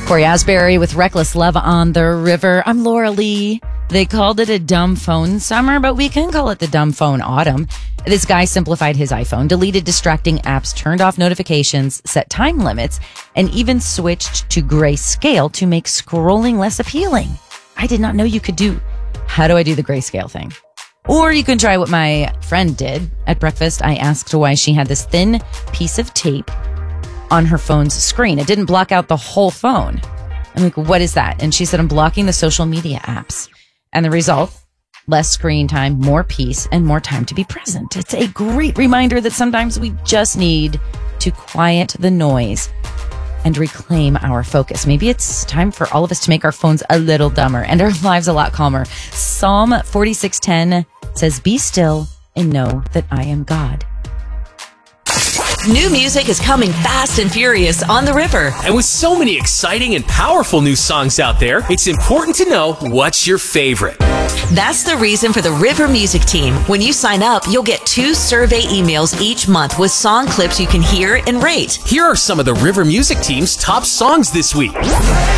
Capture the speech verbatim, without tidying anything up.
Corey Asbury with Reckless Love on the River. I'm Laura Lee. They called it a dumb phone summer, but we can call it the dumb phone autumn. This guy simplified his iPhone, deleted distracting apps, turned off notifications, set time limits, and even switched to grayscale to make scrolling less appealing. I did not know you could do. How do I do the grayscale thing? Or you can try what my friend did. At breakfast, I asked why she had this thin piece of tape on her phone's screen. It didn't block out the whole phone. I'm like, what is that? And she said, I'm blocking the social media apps. And the result, less screen time, more peace, and more time to be present. It's a great reminder that sometimes we just need to quiet the noise and reclaim our focus. Maybe it's time for all of us to make our phones a little dumber and our lives a lot calmer. Psalm forty-six ten says, be still and know that I am God. New music is coming fast and furious on the river. And with so many exciting and powerful new songs out there, it's important to know what's your favorite. That's the reason for the River Music Team. When you sign up, you'll get two survey emails each month with song clips you can hear and rate. Here are some of the River Music Team's top songs this week.